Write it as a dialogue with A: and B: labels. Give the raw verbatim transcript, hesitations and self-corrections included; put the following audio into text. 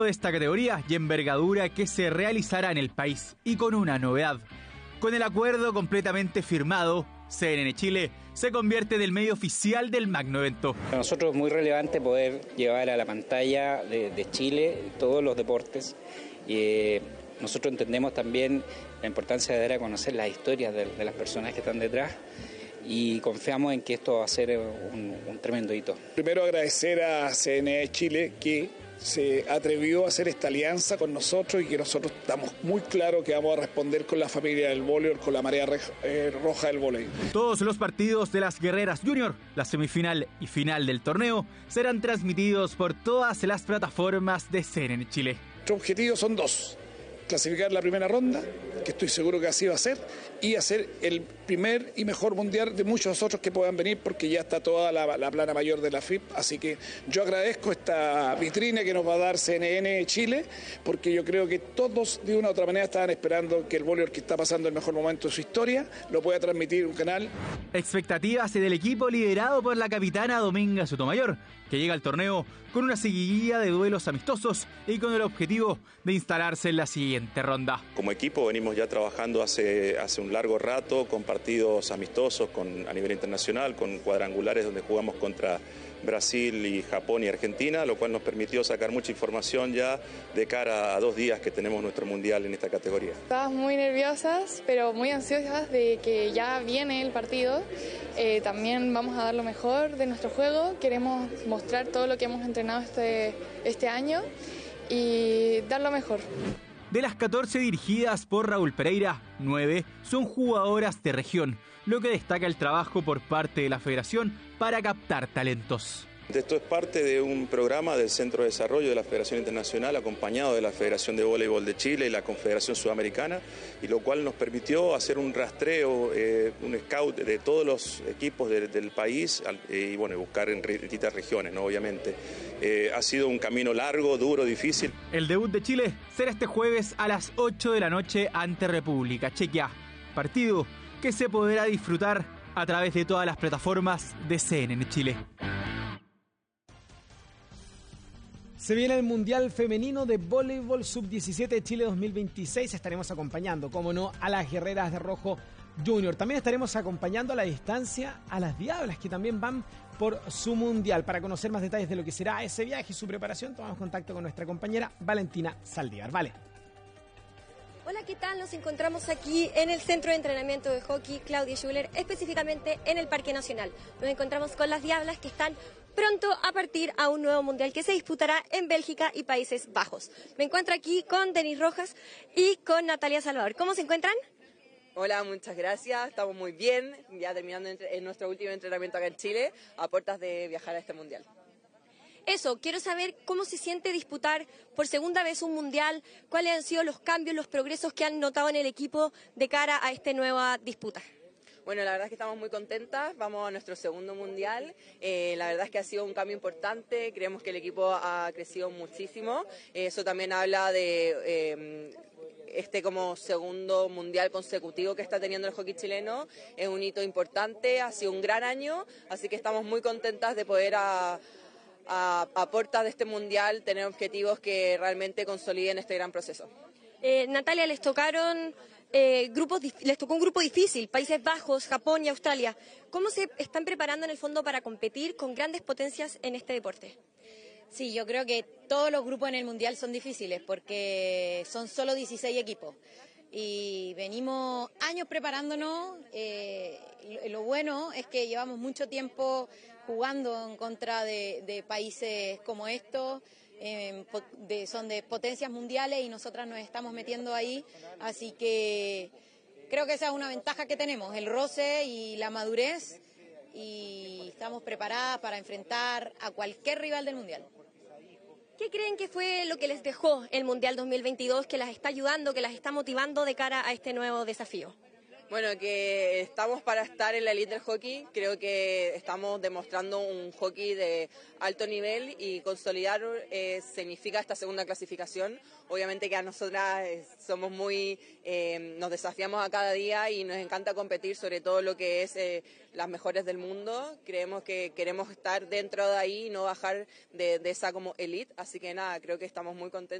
A: de esta categoría y envergadura que se realizará en el país, y con una novedad. Con el acuerdo completamente firmado, C N N Chile se convierte en el medio oficial del magno evento.
B: Para nosotros es muy relevante poder llevar a la pantalla de, de Chile todos los deportes. Y, eh, nosotros entendemos también la importancia de dar a conocer las historias de, de las personas que están detrás, y confiamos en que esto va a ser un, un tremendo hito.
C: Primero agradecer a C N N Chile que se atrevió a hacer esta alianza con nosotros y que nosotros estamos muy claros que vamos a responder con la familia del voleibol, con la marea eh, roja del voleibol.
A: Todos los partidos de las Guerreras Junior, la semifinal y final del torneo, serán transmitidos por todas las plataformas de C N N Chile.
C: Nuestros objetivos son dos: clasificar la primera ronda, que estoy seguro que así va a ser, y hacer el primer y mejor mundial de muchos otros que puedan venir, porque ya está toda la, la plana mayor de la F I P. Así que yo agradezco esta vitrina que nos va a dar C N N Chile, porque yo creo que todos de una u otra manera estaban esperando que el voleibol, que está pasando el mejor momento de su historia, lo pueda transmitir un canal.
A: Expectativas del equipo liderado por la capitana Dominga Sotomayor, que llega al torneo con una seguidilla de duelos amistosos y con el objetivo de instalarse en la siguiente ronda.
D: Como equipo venimos ya trabajando hace, hace un largo rato con partidos amistosos con, a nivel internacional, con cuadrangulares donde jugamos contra Brasil y Japón y Argentina, lo cual nos permitió sacar mucha información ya de cara a dos días que tenemos nuestro mundial en esta categoría.
E: Estábamos muy nerviosas, pero muy ansiosas de que ya viene el partido. Eh, también vamos a dar lo mejor de nuestro juego, queremos mostrar todo lo que hemos entrenado este, este año y dar lo mejor.
A: De las catorce dirigidas por Raúl Pereira, nueve son jugadoras de región, lo que destaca el trabajo por parte de la federación para captar talentos.
D: Esto es parte de un programa del Centro de Desarrollo de la Federación Internacional, acompañado de la Federación de Voleibol de Chile y la Confederación Sudamericana, y lo cual nos permitió hacer un rastreo, eh, un scout de todos los equipos de, del país eh, y bueno, buscar en distintas regiones, ¿no? Obviamente. Eh, ha sido un camino largo, duro, difícil.
A: El debut de Chile será este jueves a las ocho de la noche ante República Chequia, partido que se podrá disfrutar a través de todas las plataformas de C N N Chile.
F: Se viene el Mundial Femenino de Voleibol sub diecisiete Chile dos mil veintiséis. Estaremos acompañando, como no, a las Guerreras de Rojo Junior. También estaremos acompañando a la distancia a las Diablas, que también van por su Mundial. Para conocer más detalles de lo que será ese viaje y su preparación, tomamos contacto con nuestra compañera Valentina Saldívar. Vale.
G: Hola, ¿qué tal? Nos encontramos aquí en el Centro de Entrenamiento de Hockey Claudia Schuller, específicamente en el Parque Nacional. Nos encontramos con las Diablas, que están pronto a partir a un nuevo mundial que se disputará en Bélgica y Países Bajos. Me encuentro aquí con Denis Rojas y con Natalia Salvador. ¿Cómo se encuentran?
H: Hola, muchas gracias. Estamos muy bien, ya terminando en nuestro último entrenamiento acá en Chile, a puertas de viajar a este mundial.
G: Eso, quiero saber cómo se siente disputar por segunda vez un mundial, cuáles han sido los cambios, los progresos que han notado en el equipo de cara a esta nueva disputa.
H: Bueno, la verdad es que estamos muy contentas, vamos a nuestro segundo mundial, eh, la verdad es que ha sido un cambio importante, creemos que el equipo ha crecido muchísimo, eh, eso también habla de eh, este como segundo mundial consecutivo que está teniendo el hockey chileno, es un hito importante, ha sido un gran año, así que estamos muy contentas de poder a, a, a puertas de este mundial tener objetivos que realmente consoliden este gran proceso.
G: Eh, Natalia, les tocaron eh, grupos, les tocó un grupo difícil, Países Bajos, Japón y Australia. ¿Cómo se están preparando en el fondo para competir con grandes potencias en este deporte?
I: Sí, yo creo que todos los grupos en el Mundial son difíciles porque son solo dieciséis equipos y venimos años preparándonos. Eh, lo bueno es que llevamos mucho tiempo jugando en contra de, de países como estos, eh, de, son de potencias mundiales y nosotras nos estamos metiendo ahí, así que creo que esa es una ventaja que tenemos, el roce y la madurez, y estamos preparadas para enfrentar a cualquier rival del Mundial.
G: ¿Qué creen que fue lo que les dejó el Mundial dos mil veintidós, que las está ayudando, que las está motivando de cara a este nuevo desafío?
H: Bueno, que estamos para estar en la elite del hockey. Creo que estamos demostrando un hockey de alto nivel y consolidar eh, significa esta segunda clasificación. Obviamente que a nosotras eh, somos muy, eh, nos desafiamos a cada día y nos encanta competir sobre todo lo que es eh, las mejores del mundo. Creemos que queremos estar dentro de ahí y no bajar de, de esa como elite. Así que nada, creo que estamos muy contentos.